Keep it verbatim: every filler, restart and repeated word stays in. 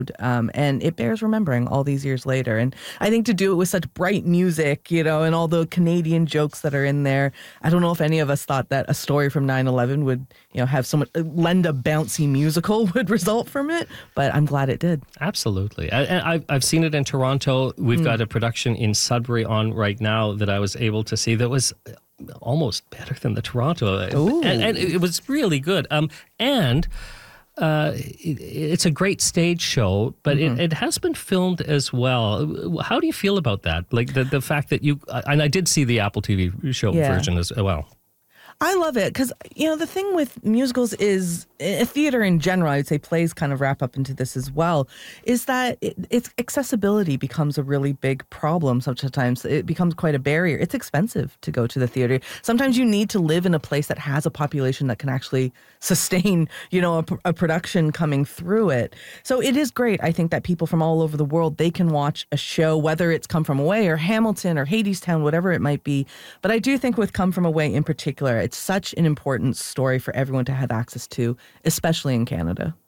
Um, and it bears remembering all these years later. And I think to do it with such bright music, you know, and all the Canadian jokes that are in there, I don't know if any of us thought that a story from nine eleven would, you know, have so much, lend a bouncy musical would result from it. But I'm glad it did. Absolutely. I, I, I've seen it in Toronto. We've mm. got a production in Sudbury on right now that I was able to see that was almost better than the Toronto. And, and it was really good. Um, and... Uh, it, it's a great stage show, but mm-hmm. it, it has been filmed as well. How do you feel about that? Like the, the fact that you, and I did see the Apple T V show yeah. version as well. I love it because, you know, the thing with musicals is, uh, theater in general, I'd say plays kind of wrap up into this as well, is that it, it's accessibility becomes a really big problem sometimes. It becomes quite a barrier. It's expensive to go to the theater. Sometimes you need to live in a place that has a population that can actually sustain, you know, a, a production coming through it. So it is great, I think, that people from all over the world, they can watch a show, whether it's Come From Away or Hamilton or Hadestown, whatever it might be. But I do think with Come From Away in particular, it's such an important story for everyone to have access to, especially in Canada.